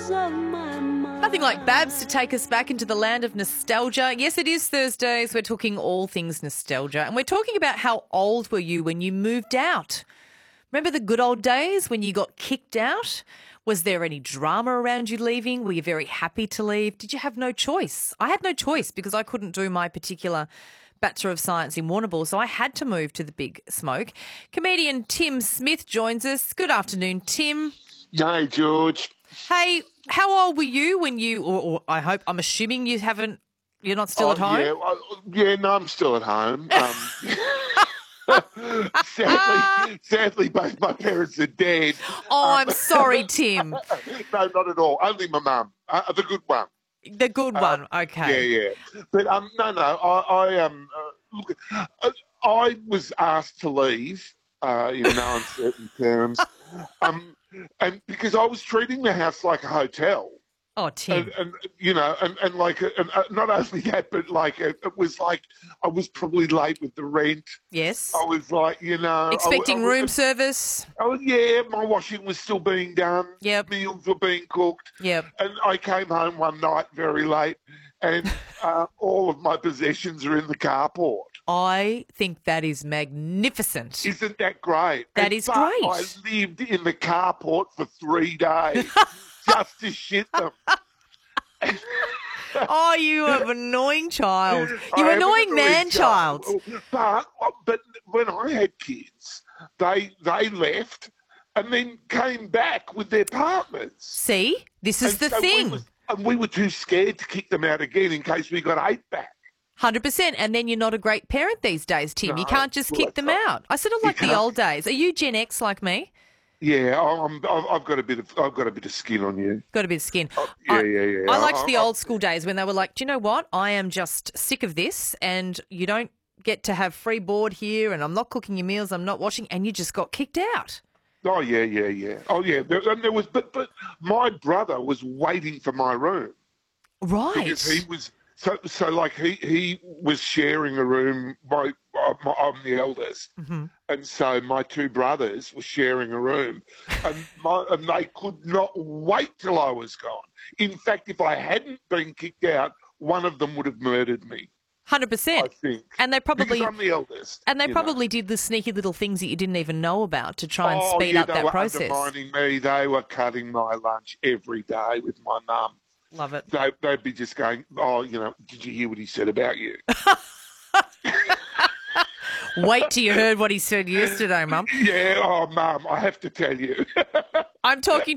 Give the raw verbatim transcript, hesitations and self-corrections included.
of my mind. Nothing like Babs to take us back into the land of nostalgia. Yes, it is Thursdays. We're talking all things nostalgia. And we're talking about how old were you when you moved out? Remember the good old days when you got kicked out? Was there any drama around you leaving? Were you very happy to leave? Did you have no choice? I had no choice because I couldn't do my particular Bachelor of Science in Warrnambool, so I had to move to the Big Smoke. Comedian Tim Smith joins us. Good afternoon, Tim. Hey, George. Hey, how old were you when you, or, or I hope, I'm assuming you haven't, you're not still oh, at home? Yeah, well, yeah, no, I'm still at home. Um, sadly, sadly, both my parents are dead. Oh, Um, I'm sorry, Tim. No, not at all. Only my mum, uh, the good one. The good one, Uh, okay. Yeah, yeah. But um, no, no. I, I um, uh, look, uh, I was asked to leave uh, in no uncertain terms, um, and because I was treating the house like a hotel. Oh, Tim. And, and you know, and, and like, and, uh, not only that, but like, it, it was like I was probably late with the rent. Yes. I was like, you know, Expecting I, I, room service. Oh yeah, my washing was still being done. Yep. Meals were being cooked. Yep. And I came home one night very late, and uh, all of my possessions are in the carport. I think that is magnificent. Isn't that great? That and is but great. I lived in the carport for three days just to shit them. Oh, you are an annoying child. I You am an annoying man annoying child. But but when I had kids, they they left and then came back with their partners. See, this is And the so we thing. was- and we were too scared to kick them out again in case we got eight back. one hundred percent. And then you're not a great parent these days, Tim. You No, can't just well, kick that's them not- out. I sort of you like the can't. old days. Are you Gen X like me? Yeah, I'm, I've I've got a bit of I've got a bit of skin on you. Got a bit of skin. yeah, I, yeah, yeah. I liked I- the I- old school days when they were like, do you know what? I am just sick of this and you don't get to have free board here and I'm not cooking your meals, I'm not washing, and you just got kicked out. Oh yeah, yeah, yeah. Oh yeah. There, and there was, but but my brother was waiting for my room. Right. Because he was so so like he he was sharing a room. My, my I'm the eldest, Mm-hmm. and so my two brothers were sharing a room, and my, and they could not wait till I was gone. In fact, if I hadn't been kicked out, one of them would have murdered me. one hundred I percent. think, And they probably because I'm the eldest, and they you know. probably did the sneaky little things that you didn't even know about to try and oh, speed yeah, up they that were process. undermining me. They were cutting my lunch every day with my mum. Love it. They, they'd be just going, oh, you know, did you hear what he said about you? Wait till you heard what he said yesterday, Mum. Yeah, oh, Mum, I have to tell you. I'm talking